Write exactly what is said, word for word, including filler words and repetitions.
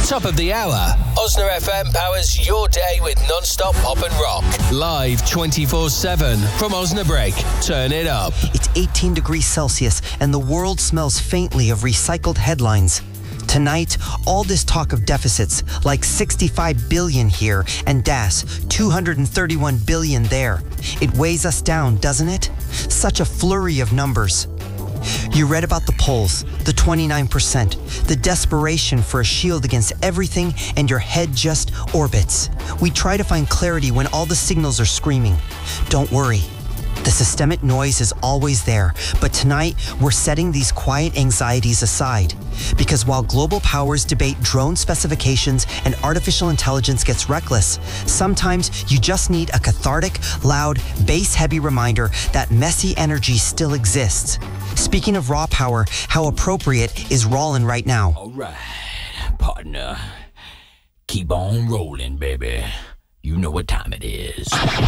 Top of the hour. Osner F M powers your day with non-stop pop and rock. Live twenty-four seven from Osnabrück. Turn it up. It's eighteen degrees Celsius and the world smells faintly of recycled headlines. Tonight, all this talk of deficits, like sixty-five billion here and D A S, two hundred thirty-one billion there. It weighs us down, doesn't it? Such a flurry of numbers. You read about the polls, the twenty-nine percent, the desperation for a shield against everything, and your head just orbits. We try to find clarity when all the signals are screaming. Don't worry. The systemic noise is always there, but tonight we're setting these quiet anxieties aside. Because while global powers debate drone specifications and artificial intelligence gets reckless, sometimes you just need a cathartic, loud, bass-heavy reminder that messy energy still exists. Speaking of raw power, how appropriate is Rollin' right now? All right, partner. Keep on rolling, baby. You know what time it is.